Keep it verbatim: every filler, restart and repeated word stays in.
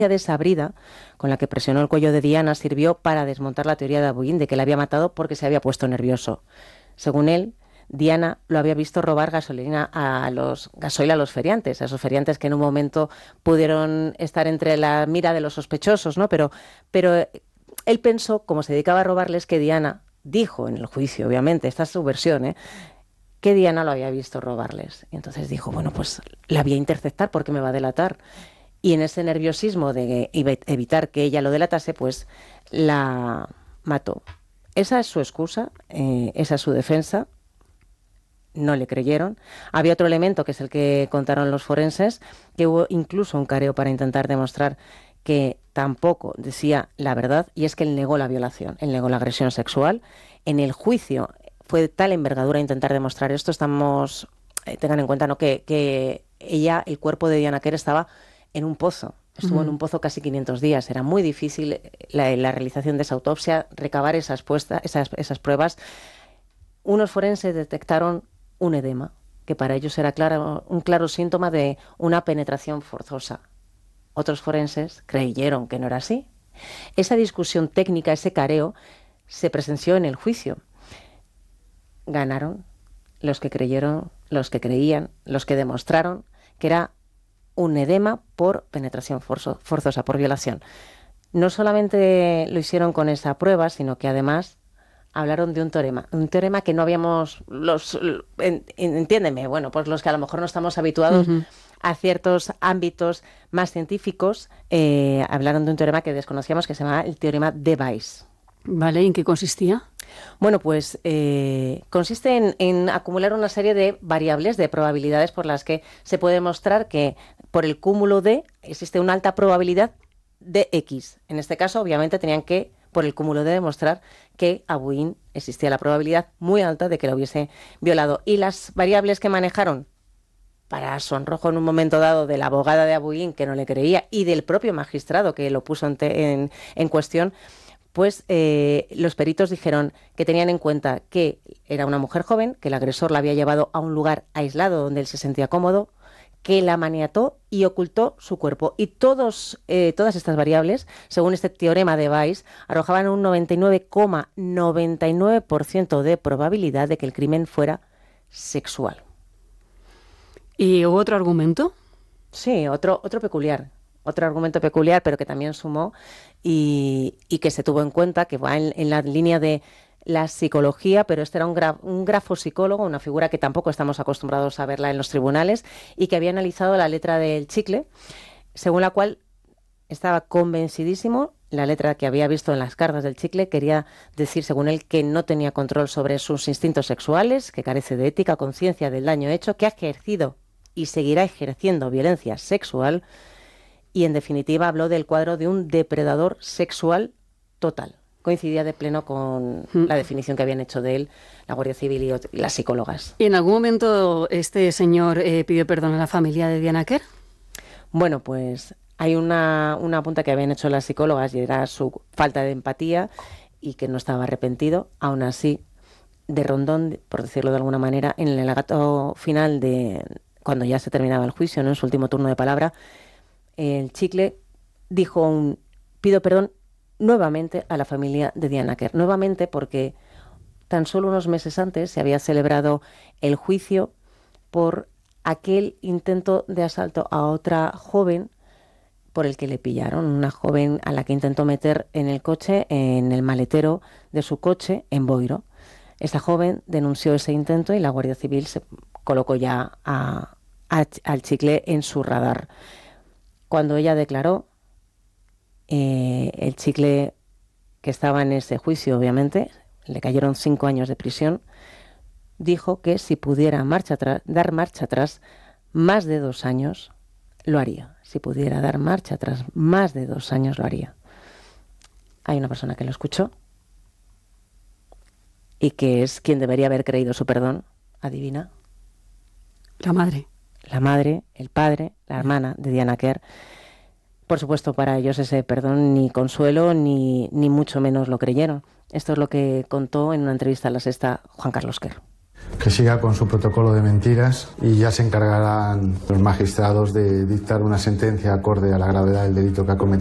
desabrida con la que presionó el cuello de Diana sirvió para desmontar la teoría de Abuin de que la había matado porque se había puesto nervioso. Según él, Diana lo había visto robar gasolina a los gasoil a los feriantes, a esos feriantes que en un momento pudieron estar entre la mira de los sospechosos, ¿no? Pero, pero él pensó, como se dedicaba a robarles, que Diana dijo en el juicio, obviamente, esta es su versión, ¿eh?, que Diana lo había visto robarles. Y entonces dijo, bueno, pues la voy a interceptar porque me va a delatar. Y en ese nerviosismo de evitar que ella lo delatase, pues la mató. Esa es su excusa, eh, esa es su defensa. No le creyeron. Había otro elemento, que es el que contaron los forenses, que hubo incluso un careo para intentar demostrar que tampoco decía la verdad, y es que él negó la violación, él negó la agresión sexual. En el juicio fue de tal envergadura intentar demostrar esto. Estamos, eh, tengan en cuenta, ¿no?, que, que ella, el cuerpo de Diana Quer estaba en un pozo, estuvo uh-huh. en un pozo casi quinientos días, era muy difícil la, la realización de esa autopsia, recabar esas, puestas, esas, esas pruebas. Unos forenses detectaron un edema, que para ellos era claro, un claro síntoma de una penetración forzosa. Otros forenses creyeron que no era así. Esa discusión técnica, ese careo, se presenció en el juicio. Ganaron los que creyeron, los que creían, los que demostraron que era un edema por penetración forzo, forzosa, por violación. No solamente lo hicieron con esa prueba, sino que además hablaron de un teorema, un teorema que no habíamos, los, en, entiéndeme, bueno, pues los que a lo mejor no estamos habituados uh-huh. a ciertos ámbitos más científicos, eh, hablaron de un teorema que desconocíamos, que se llama el teorema de Bayes. Vale, ¿y en qué consistía? Bueno, pues eh, consiste en, en acumular una serie de variables, de probabilidades por las que se puede demostrar que por el cúmulo de existe una alta probabilidad de X. En este caso, obviamente, tenían que, por el cúmulo de, demostrar que Abuin existía la probabilidad muy alta de que la hubiese violado. Y las variables que manejaron, para sonrojo en un momento dado de la abogada de Abuin, que no le creía, y del propio magistrado que lo puso en, te, en, en cuestión, pues eh, los peritos dijeron que tenían en cuenta que era una mujer joven, que el agresor la había llevado a un lugar aislado donde él se sentía cómodo, que la maniató y ocultó su cuerpo. Y todos, eh, todas estas variables, según este teorema de Bayes, arrojaban un noventa y nueve coma noventa y nueve por ciento de probabilidad de que el crimen fuera sexual. ¿Y hubo otro argumento? Sí, otro, otro peculiar. Otro argumento peculiar, pero que también sumó y, y que se tuvo en cuenta, que va en, en la línea de la psicología, pero este era un, gra, un grafopsicólogo, una figura que tampoco estamos acostumbrados a verla en los tribunales, y que había analizado la letra del chicle, según la cual estaba convencidísimo, la letra que había visto en las cartas del chicle quería decir, según él, que no tenía control sobre sus instintos sexuales, que carece de ética, conciencia del daño hecho, que ha ejercido y seguirá ejerciendo violencia sexual. Y, en definitiva, habló del cuadro de un depredador sexual total. Coincidía de pleno con mm. la definición que habían hecho de él la Guardia Civil y, y las psicólogas. ¿Y en algún momento este señor eh, pidió perdón a la familia de Diana Quer? Bueno, pues hay una, una apunta que habían hecho las psicólogas, y era su falta de empatía y que no estaba arrepentido. Aún así, de rondón, por decirlo de alguna manera, en el alegato final, de cuando ya se terminaba el juicio, ¿no?, en su último turno de palabra, el chicle dijo un pido perdón nuevamente a la familia de Diana Quer. Nuevamente porque tan solo unos meses antes se había celebrado el juicio por aquel intento de asalto a otra joven por el que le pillaron. Una joven a la que intentó meter en el coche, en el maletero de su coche, en Boiro. Esta joven denunció ese intento y la Guardia Civil se colocó ya a, a, al chicle en su radar. Cuando ella declaró, eh, el chicle, que estaba en ese juicio, obviamente, le cayeron cinco años de prisión, dijo que si pudiera marcha atrás, dar marcha atrás más de dos años, lo haría. Si pudiera dar marcha atrás más de dos años, lo haría. Hay una persona que lo escuchó y que es quien debería haber creído su perdón. ¿Adivina? La madre. La madre, el padre, la hermana de Diana Quer. Por supuesto, para ellos ese perdón ni consuelo ni, ni mucho menos lo creyeron. Esto es lo que contó en una entrevista a La Sexta Juan Carlos Quer. que siga con su protocolo de mentiras y ya se encargarán los magistrados de dictar una sentencia acorde a la gravedad del delito que ha cometido.